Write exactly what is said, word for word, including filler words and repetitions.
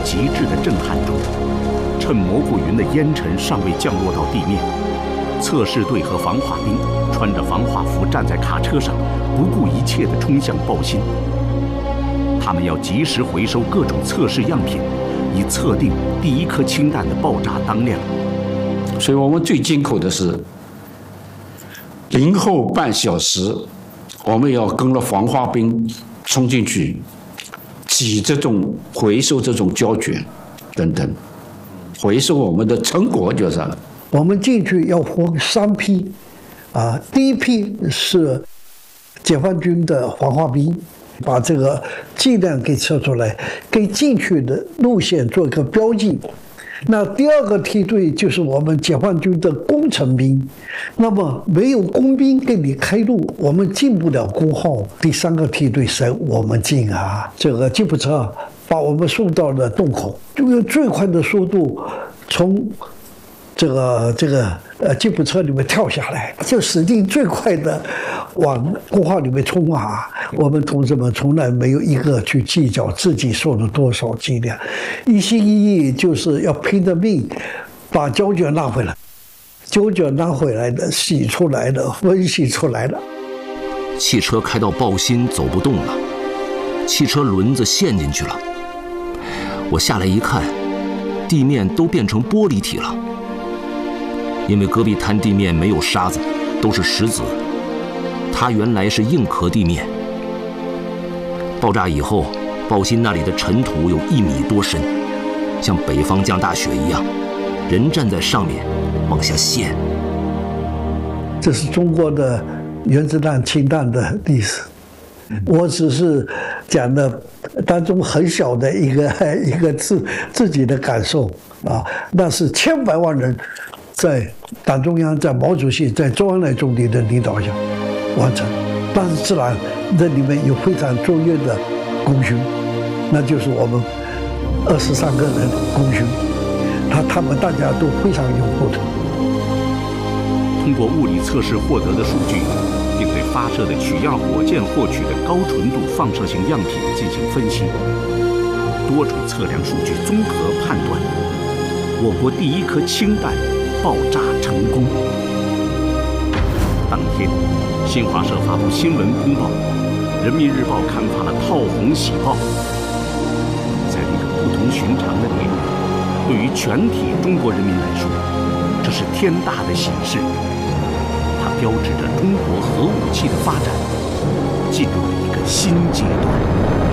极致的震撼中，趁模糊云的烟尘尚未降落到地面，测试队和防化兵穿着防化服站在卡车上，不顾一切地冲向爆心。他们要及时回收各种测试样品，以测定第一颗氢弹的爆炸当量。 所以我们最艰苦的是零后半小时，我们要跟着防化兵冲进去，挤这种回收这种胶卷等等，回收我们的成果就是。 我们进去要分三批，啊，第一批是解放军的防化兵，把这个剂量给测出来，给进去的路线做一个标记。那第二个梯队就是我们解放军的工程兵，那么没有工兵给你开路，我们进不了工号。第三个梯队是我们进啊，这个吉普车把我们送到了洞口，就用最快的速度从这个这个呃吉普车里面跳下来，就使劲最快的往工号里面冲啊！我们同志们从来没有一个去计较自己受了多少剂量，一心一意就是要拼着命把胶卷拿回来，胶卷拿回来的、洗出来的、分析出来的。 汽车开到爆心走不动了，汽车轮子陷进去了。我下来一看，地面都变成玻璃体了。因为戈壁滩地面没有沙子，都是石子，它原来是硬壳地面。爆炸以后，爆心那里的尘土有一米多深，像北方降大雪一样，人站在上面往下陷。 这是中国的原子弹、氢弹的历史，我只是讲的当中很小的一个一个自自己的感受啊，那是千百万人在党中央、在毛主席、在周恩来总理的领导下完成，但是自然这里面有非常卓越的功勋，那就是我们二十三个人功勋，他他们大家都非常有后盾。 通过物理测试获得的数据，并对发射的取样火箭获取的高纯度放射性样品进行分析，多种测量数据综合判断，我国第一颗氢弹爆炸成功。当天，新华社发布新闻公报，人民日报刊发了炮红喜报。在这个不同寻常的年月，对于全体中国人民来说，这是天大的喜事。它标志着中国核武器的发展进入了一个新阶段。